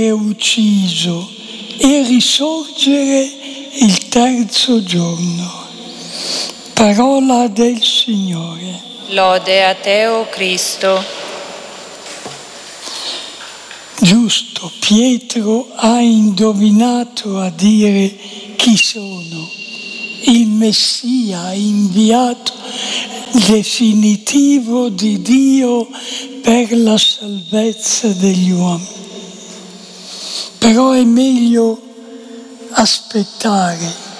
è ucciso e risorgere il terzo giorno. Parola del Signore. Lode a te, o Cristo. Giusto, Pietro ha indovinato a dire chi sono, il Messia inviato definitivo di Dio per la salvezza degli uomini. Però è meglio aspettare